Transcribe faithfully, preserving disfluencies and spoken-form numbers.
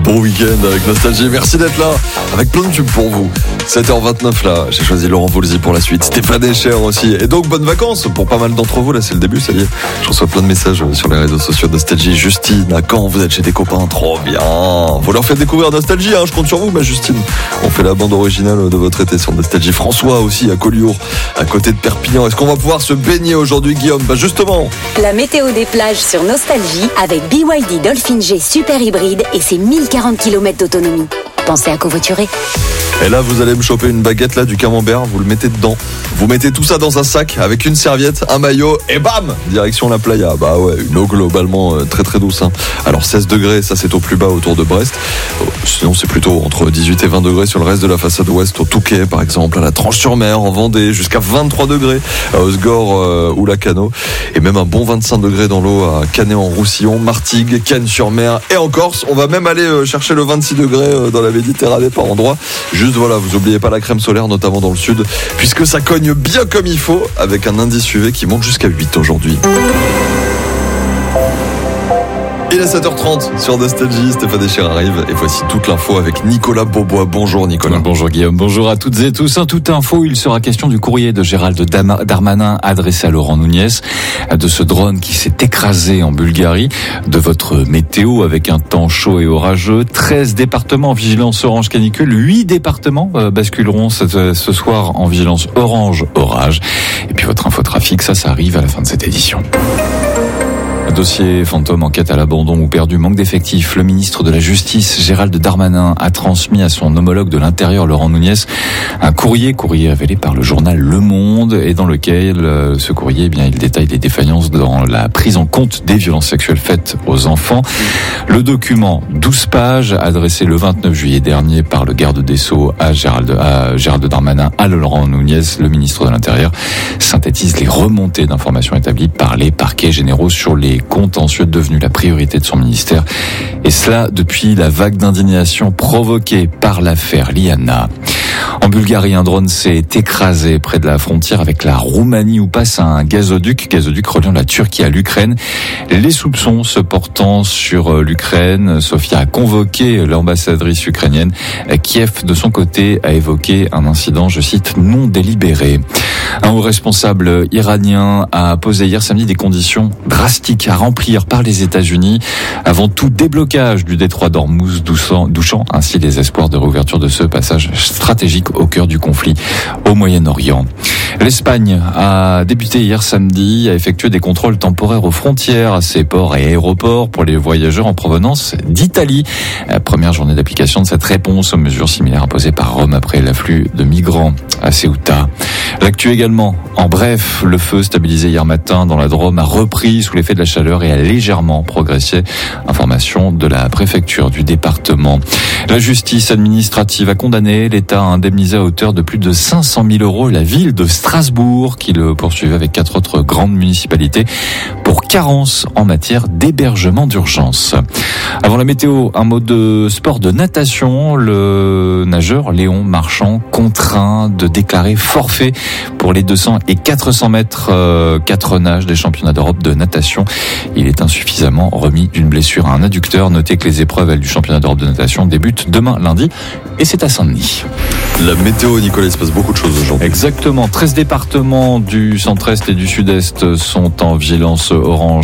Bon week-end avec Nostalgie. Merci d'être là avec plein de tubes pour vous. sept heures vingt-neuf là, j'ai choisi Laurent Voulzy pour la suite. Stéphane Echer aussi. Et donc bonnes vacances pour pas mal d'entre vous. Là c'est le début, ça y est. Je reçois plein de messages sur les réseaux sociaux. Nostalgie, Justine, à quand vous êtes chez des copains? Trop bien. Vous leur faites découvrir Nostalgie, hein, je compte sur vous ma Justine. On fait la bande originale de votre été sur Nostalgie. François aussi à Collioure, à côté de Perpignan. Est-ce qu'on va pouvoir se baigner aujourd'hui, Guillaume? Bah justement. La météo des plages sur Nostalgie avec B Y D Dolphin G Super Hybride et ses mille quarante kilomètres d'autonomie. Pensez à covoiturer. Et là, vous allez me choper une baguette là, du camembert, vous le mettez dedans. Vous mettez tout ça dans un sac avec une serviette, un maillot et bam, direction la playa. Bah ouais, une eau globalement euh, très très douce. Hein. Alors seize degrés, ça c'est au plus bas autour de Brest. Euh, sinon c'est plutôt entre dix-huit et vingt degrés sur le reste de la façade ouest, au Touquet par exemple, à la Tranche-sur-Mer, en Vendée, jusqu'à vingt-trois degrés à Osgore euh, ou Lacanau. Et même un bon vingt-cinq degrés dans l'eau à Canet-en-Roussillon, Martigues, Cannes-sur-Mer et en Corse. On va même aller euh, chercher le vingt-six degrés euh, dans la Méditerranée par endroit. Juste voilà, vous oubliez pas la crème solaire, notamment dans le sud, puisque ça cogne bien comme il faut, avec un indice U V qui monte jusqu'à huit aujourd'hui. Il est sept heures trente sur Nostalgie, Stéphane Echer arrive et voici toute l'info avec Nicolas Beaubois. Bonjour Nicolas. Bonjour Guillaume, bonjour à toutes et tous. Un toute info, il sera question du courrier de Gérald Darmanin adressé à Laurent Nunez, de ce drone qui s'est écrasé en Bulgarie, de votre météo avec un temps chaud et orageux, treize départements en vigilance orange canicule, huit départements basculeront ce soir en vigilance orange orage. Et puis votre infotrafic, ça, ça arrive à la fin de cette édition. Dossier fantôme, enquête à l'abandon ou perdu, manque d'effectifs. Le ministre de la Justice, Gérald Darmanin, a transmis à son homologue de l'Intérieur, Laurent Nunez, un courrier, courrier révélé par le journal Le Monde, et dans lequel euh, ce courrier, eh bien, il détaille les défaillances dans la prise en compte des violences sexuelles faites aux enfants. Le document, douze pages, adressé le vingt-neuf juillet dernier par le garde des Sceaux à Gérald, à Gérald Darmanin, à Laurent Nunez, le ministre de l'Intérieur, synthétise les remontées d'informations établies par les parquets généraux sur les contentieux devenu la priorité de son ministère, et cela depuis la vague d'indignation provoquée par l'affaire Liana. En Bulgarie, un drone s'est écrasé près de la frontière avec la Roumanie où passe un gazoduc, gazoduc reliant la Turquie à l'Ukraine. Les soupçons se portant sur l'Ukraine, Sofia a convoqué l'ambassadrice ukrainienne. Kiev, de son côté, a évoqué un incident, je cite, non délibéré. Un haut responsable iranien a posé hier samedi des conditions drastiques à remplir par les États-Unis avant tout déblocage du détroit d'Ormuz, douchant ainsi les espoirs de réouverture de ce passage stratégique au cœur du conflit au Moyen-Orient. L'Espagne a débuté hier samedi, a effectué des contrôles temporaires aux frontières à ses ports et aéroports pour les voyageurs en provenance d'Italie. La première journée d'application de cette réponse aux mesures similaires imposées par Rome après l'afflux de migrants à Ceuta. L'actu également. En bref, le feu stabilisé hier matin dans la Drôme a repris sous l'effet de la chaleur et a légèrement progressé. Information de la préfecture du département. La justice administrative a condamné l'État à indemniser à hauteur de plus de cinq cent mille euros la ville de Strasbourg, qui le poursuivait avec quatre autres grandes municipalités pour carence en matière d'hébergement d'urgence. Avant la météo, un mot de sport de natation. Le nageur Léon Marchand contraint de déclarer forfait pour les deux cents et quatre cents mètres euh, quatre nages des championnats d'Europe de natation. Il est insuffisamment remis d'une blessure à un adducteur. Notez que les épreuves elles, du championnat d'Europe de natation débutent demain lundi et c'est à Saint-Denis. La météo, Nicolas, il se passe beaucoup de choses aujourd'hui. Exactement. treize départements du centre-est et du sud-est sont en vigilance orange